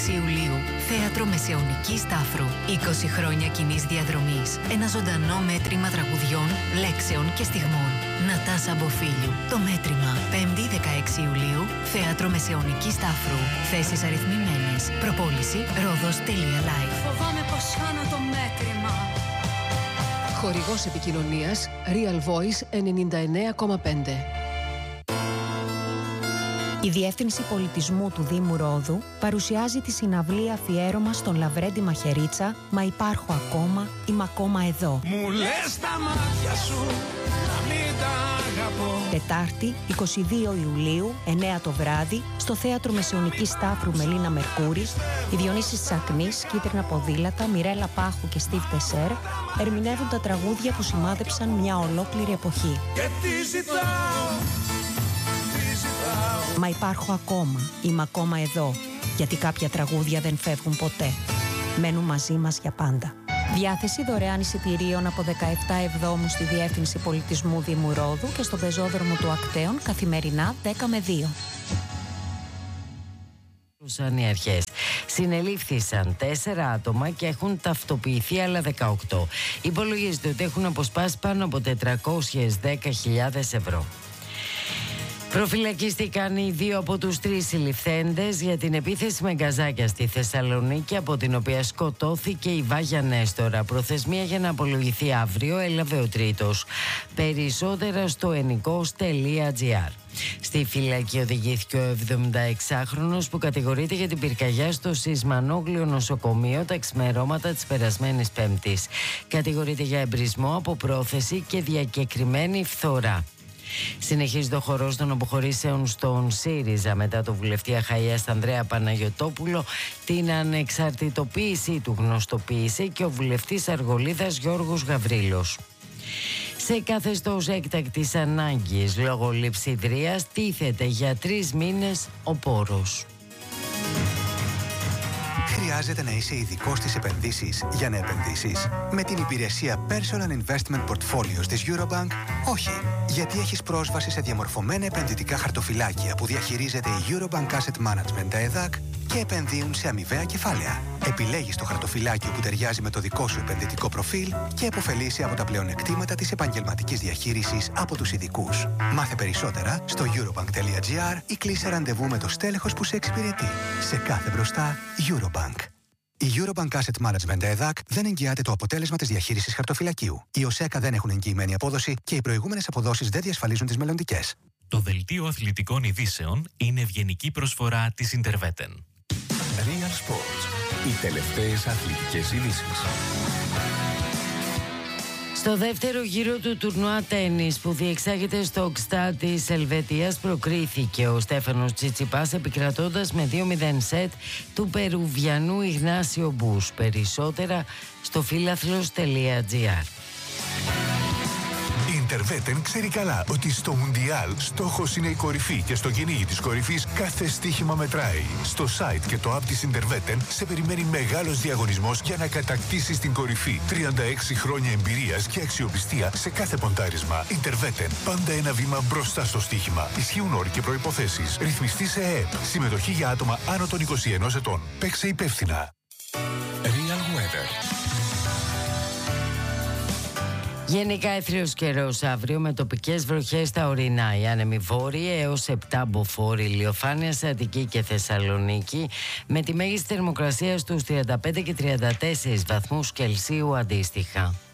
Ιουλίου, Θέατρο Μεσαιωνικής Τάφρου. 20 χρόνια κοινής διαδρομής. Ένα ζωντανό μέτρημα τραγουδιών, λέξεων και στιγμών. Νατάσα Μποφίλιου. Το μέτρημα. 5η 16 Ιουλίου, Θέατρο Μεσαιωνικής Τάφρου. Θέσεις αριθμημένες. Προπόληση Rhodos.live. Φοβάμαι πως χάνω το μέτρημα. Χορηγός επικοινωνίας Real Voice 99,5. Η Διεύθυνση Πολιτισμού του Δήμου Ρόδου παρουσιάζει τη συναυλία αφιέρωμα στον Λαβρέντη Μαχαιρίτσα «Μα υπάρχω ακόμα, είμαι ακόμα εδώ». Μου λες τα μάτια σου να μην τα αγαπώ. Τετάρτη, 22 Ιουλίου, 9 το βράδυ, στο Θέατρο Μεσαιωνικής Τάφρου Μελίνα Μερκούρη, η Διονύσης Τσακνής, Κίτρινα Ποδήλατα, Μιρέλα Πάχου και Στίβ Τεσέρ ερμηνεύουν τα τραγούδια που σημάδεψαν μια ολόκληρη εποχή. Και τι ζητάω. Μα υπάρχω ακόμα, είμαι ακόμα εδώ, γιατί κάποια τραγούδια δεν φεύγουν ποτέ. Μένουν μαζί μας για πάντα. Διάθεση δωρεάν εισιτηρίων από 17 Εβδόμου στη Διεύθυνση Πολιτισμού Δήμου Ρόδου και στον πεζόδρομο του Ακτέων καθημερινά 10 με 2. Οι αρχές. Συνελήφθησαν 4 άτομα και έχουν ταυτοποιηθεί άλλα 18. Υπολογίζεται ότι έχουν αποσπάσει πάνω από 410.000 ευρώ. Προφυλακίστηκαν οι 2 από τους 3 συλληφθέντες για την επίθεση με γκαζάκια στη Θεσσαλονίκη, από την οποία σκοτώθηκε η Βάγια Νέστορα. Προθεσμία για να απολογηθεί αύριο έλαβε ο τρίτος. Περισσότερα στο ενικός.gr. Στη φυλακή οδηγήθηκε ο 76χρονος που κατηγορείται για την πυρκαγιά στο Σισμανόγλιο νοσοκομείο τα ξημερώματα της περασμένης Πέμπτης. Κατηγορείται για εμπρισμό από πρόθεση και διακεκριμένη φθορά. Συνεχίζεται ο χορός των αποχωρήσεων στον ΣΥΡΙΖΑ μετά το βουλευτή Αχαΐας Ανδρέα Παναγιωτόπουλο. Την ανεξαρτητοποίησή του γνωστοποίησε και ο βουλευτής Αργολίδας Γιώργος Γαβρίλος. Σε καθεστώς έκτακτης ανάγκης λόγω λειψιδρίας τίθεται για 3 μήνες ο πόρος. Χρειάζεται να είσαι ειδικός στις επενδύσεις για να επενδύσεις? Με την υπηρεσία Personal Investment Portfolios της Eurobank, όχι. Γιατί έχεις πρόσβαση σε διαμορφωμένα επενδυτικά χαρτοφυλάκια που διαχειρίζεται η Eurobank Asset Management, τα ΕΔΑΚ, και επενδύουν σε αμοιβαία κεφάλαια. Επιλέγεις το χαρτοφυλάκιο που ταιριάζει με το δικό σου επενδυτικό προφίλ και επωφελείσαι από τα πλεονεκτήματα της επαγγελματικής διαχείρισης από τους ειδικούς. Μάθε περισσότερα στο eurobank.gr ή κλείσε ραντεβού με το στέλεχος που σε εξυπηρετεί. Σε κάθε μπροστά, Eurobank. Η Eurobank Asset Management ΕΔΑΚ δεν εγγυάται το αποτέλεσμα της διαχείρισης χαρτοφυλακίου. Οι ΟΣΕΚΑ δεν έχουν εγγυημένη απόδοση και οι προηγούμενες αποδόσεις δεν διασφαλίζουν τις μελλοντικές. Το δελτίο αθλητικών ειδήσεων είναι ευγενική προσφορά της Interveten. Real Sports. Οι τελευταίες αθλητικές ειδήσεις. Στο δεύτερο γύρο του τουρνουά τένις που διεξάγεται στο Οξτά της Ελβετίας προκρίθηκε ο Στέφανος Τσιτσιπάς επικρατώντας με 2-0 σετ του Περουβιανού Ιγνάσιο Μπούς. Περισσότερα στο φίλαθλος.gr. Η Interveten ξέρει καλά ότι στο Μουντιάλ στόχος είναι η κορυφή και στο κυνήγι της κορυφής κάθε στοίχημα μετράει. Στο site και το app της Interveten σε περιμένει μεγάλος διαγωνισμός για να κατακτήσεις την κορυφή. 36 χρόνια εμπειρίας και αξιοπιστία σε κάθε ποντάρισμα. Interveten, πάντα ένα βήμα μπροστά στο στοίχημα. Ισχύουν όροι και προϋποθέσεις. Ρυθμιστή σε ΕΕΠ. Συμμετοχή για άτομα άνω των 21 ετών. Παίξε υπεύθυνα. Real Weather. Γενικά έθριος καιρός αύριο με τοπικές βροχές στα ορεινά. Οι άνεμοι βόρειοι έως 7 μποφόρ, ηλιοφάνεια σε Αττική και Θεσσαλονίκη με τη μέγιστη θερμοκρασία στους 35 και 34 βαθμούς Κελσίου αντίστοιχα.